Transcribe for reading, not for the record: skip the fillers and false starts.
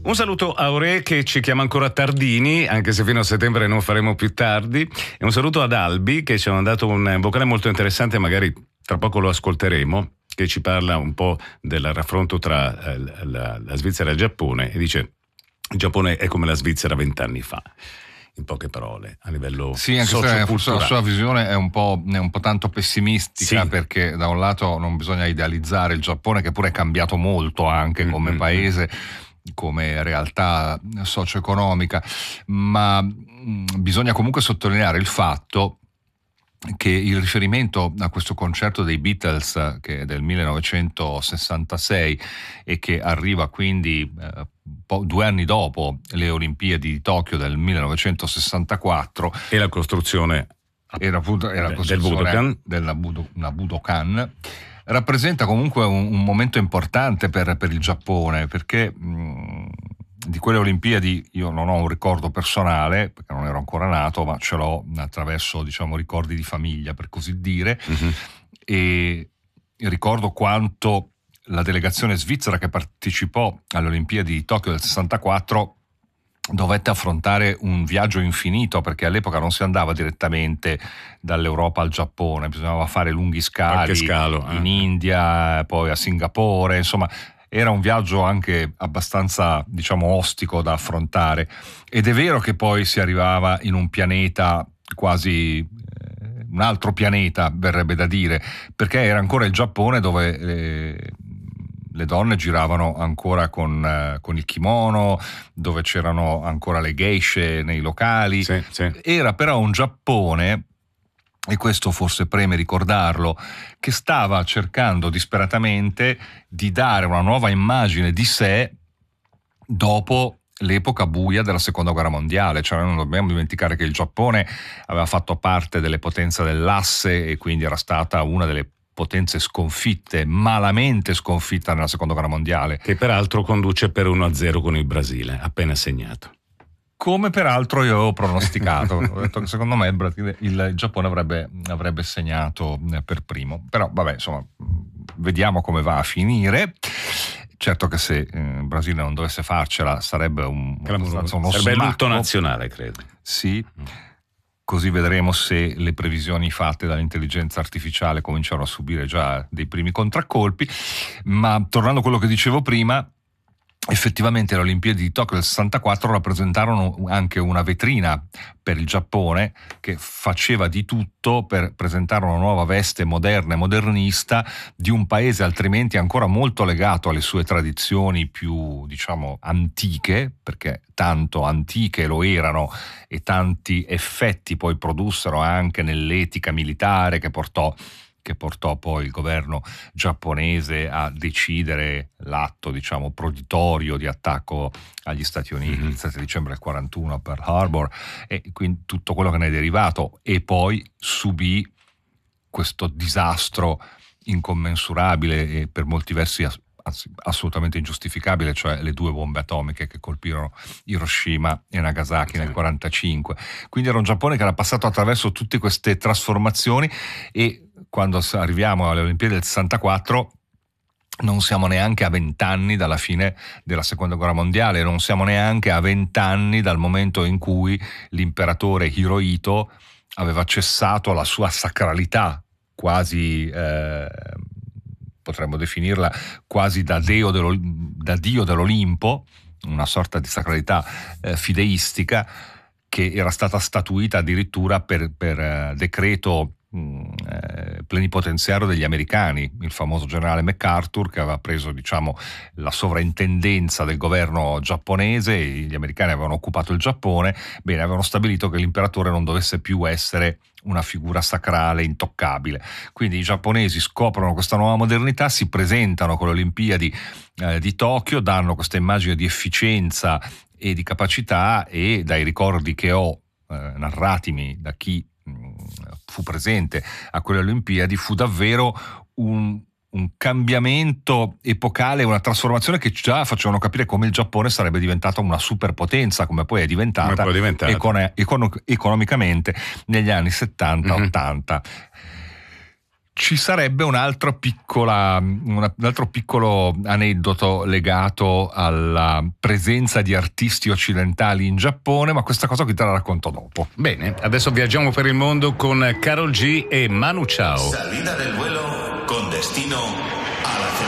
Un saluto a Ore che ci chiama ancora tardini, anche se fino a settembre non faremo più tardi, e un saluto ad Albi che ci ha mandato un vocale molto interessante, magari tra poco lo ascolteremo, che ci parla un po' del raffronto tra la Svizzera e il Giappone e dice: il Giappone è come la Svizzera 20 anni fa. In poche parole, a livello sì, anche se forse la sua visione è un po' tanto pessimistica, sì, perché da un lato non bisogna idealizzare il Giappone, che pure è cambiato molto anche come paese, come realtà socio-economica, ma bisogna comunque sottolineare il fatto che il riferimento a questo concerto dei Beatles, che è del 1966 e che arriva quindi 2 anni dopo le Olimpiadi di Tokyo del 1964, e la costruzione era la costruzione della Budokan, rappresenta comunque un momento importante per il Giappone, perché di quelle Olimpiadi io non ho un ricordo personale, perché non ero ancora nato, ma ce l'ho attraverso, diciamo, ricordi di famiglia, per così dire, e ricordo quanto la delegazione svizzera che partecipò alle Olimpiadi di Tokyo del 64 dovette affrontare un viaggio infinito, perché all'epoca non si andava direttamente dall'Europa al Giappone, bisognava fare lunghi scali in India, poi a Singapore, insomma era un viaggio anche abbastanza, diciamo, ostico da affrontare. Ed è vero che poi si arrivava in un pianeta quasi un altro pianeta, verrebbe da dire, perché era ancora il Giappone dove le donne giravano ancora con il kimono, dove c'erano ancora le geishe nei locali. Sì. Era però un Giappone, e questo forse preme ricordarlo, che stava cercando disperatamente di dare una nuova immagine di sé dopo l'epoca buia della seconda guerra mondiale. Cioè, non dobbiamo dimenticare che il Giappone aveva fatto parte delle potenze dell'asse e quindi era stata una delle potenze sconfitte, malamente sconfitta nella seconda guerra mondiale, che peraltro conduce per 1-0 con il Brasile, appena segnato. Come peraltro io avevo pronosticato. Ho detto che secondo me il Giappone avrebbe segnato per primo, però vabbè, insomma, vediamo come va a finire. Certo che se il Brasile non dovesse farcela sarebbe sarebbe lutto nazionale, credo. Sì, così vedremo se le previsioni fatte dall'intelligenza artificiale cominciano a subire già dei primi contraccolpi. Ma tornando a quello che dicevo prima, effettivamente le Olimpiadi di Tokyo del 64 rappresentarono anche una vetrina per il Giappone, che faceva di tutto per presentare una nuova veste moderna e modernista di un paese altrimenti ancora molto legato alle sue tradizioni più, diciamo, antiche, perché tanto antiche lo erano e tanti effetti poi produssero anche nell'etica militare che portò poi il governo giapponese a decidere l'atto, diciamo, proditorio di attacco agli Stati Uniti il 7 dicembre del 41 a Pearl Harbor, e quindi tutto quello che ne è derivato, e poi subì questo disastro incommensurabile e per molti versi assolutamente ingiustificabile, cioè le 2 bombe atomiche che colpirono Hiroshima e Nagasaki nel 45. Quindi era un Giappone che era passato attraverso tutte queste trasformazioni, e quando arriviamo alle Olimpiadi del 64 non siamo neanche a 20 anni dalla fine della seconda guerra mondiale, non siamo neanche a 20 anni dal momento in cui l'imperatore Hirohito aveva cessato la sua sacralità, quasi potremmo definirla quasi da dio dell'Olimpo, una sorta di sacralità fideistica che era stata statuita addirittura per decreto plenipotenziario degli americani, il famoso generale MacArthur, che aveva preso, diciamo, la sovrintendenza del governo giapponese. Gli americani avevano occupato il Giappone, bene, avevano stabilito che l'imperatore non dovesse più essere una figura sacrale intoccabile. Quindi i giapponesi scoprono questa nuova modernità, si presentano con le Olimpiadi di Tokyo, danno questa immagine di efficienza e di capacità, e dai ricordi che ho narratimi da chi fu presente a quelle Olimpiadi, fu davvero un cambiamento epocale, una trasformazione che già facevano capire come il Giappone sarebbe diventato una superpotenza, come poi è diventata economicamente negli anni 70-80. Ci sarebbe un altro piccolo aneddoto legato alla presenza di artisti occidentali in Giappone, ma questa cosa qui te la racconto dopo. Bene, adesso viaggiamo per il mondo con Karol G e Manu Chao. Salida del vuelo con destino